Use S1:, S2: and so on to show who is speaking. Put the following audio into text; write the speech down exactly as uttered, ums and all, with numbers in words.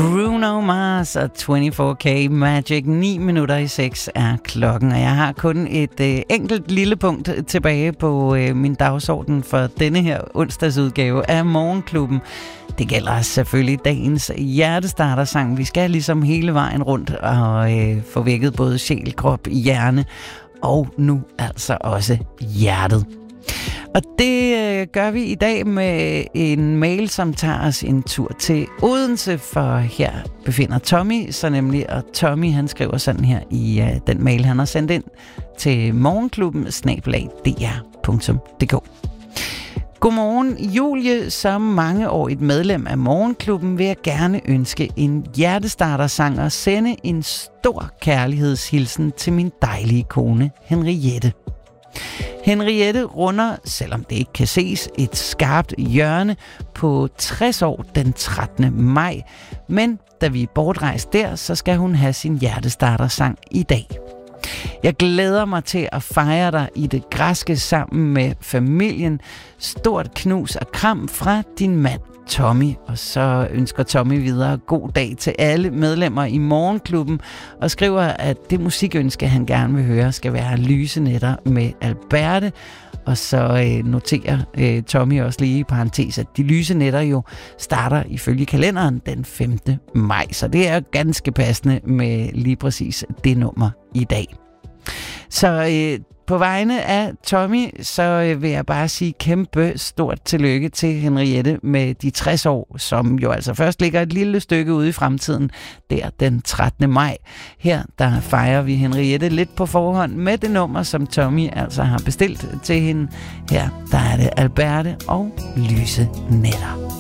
S1: Bruno Mars og toogtyve K Magic. ni minutter i seks er klokken, og jeg har kun et øh, enkelt lille punkt tilbage på øh, min dagsorden for denne her onsdagsudgave af Morgenklubben. Det gælder selvfølgelig dagens hjertestartersang. Vi skal ligesom hele vejen rundt og øh, få vækket både sjæl, krop, hjerne og nu altså også hjertet. Og det øh, gør vi i dag med en mail, som tager os en tur til Odense, for her befinder Tommy så nemlig, og Tommy han skriver sådan her i øh, den mail, han har sendt ind til morgenklubben snabel-a d r punktum d k. Godmorgen, Julie. Som mangeårigt medlem af Morgenklubben vil jeg gerne ønske en hjertestartersang og sende en stor kærlighedshilsen til min dejlige kone, Henriette. Henriette runder, selvom det ikke kan ses, et skarpt hjørne på tres år den trettende maj. Men da vi er bortrejst der, så skal hun have sin hjertestartersang i dag. Jeg glæder mig til at fejre dig i det græske sammen med familien. Stort knus og kram fra din mand Tommy. Og så ønsker Tommy videre god dag til alle medlemmer i Morgenklubben og skriver, at det musikønske, han gerne vil høre, skal være Lyse nætter med Alberte. Og så øh, noterer øh, Tommy også lige i parentes, at de lyse nætter jo starter ifølge kalenderen den femte maj. Så det er ganske passende med lige præcis det nummer i dag. Så øh, på vegne af Tommy, så øh, vil jeg bare sige kæmpe stort tillykke til Henriette med de tres år, som jo altså først ligger et lille stykke ude i fremtiden, der den trettende maj. Her der fejrer vi Henriette lidt på forhånd med det nummer, som Tommy altså har bestilt til hende. Her der er det Alberte og Lyse nætter.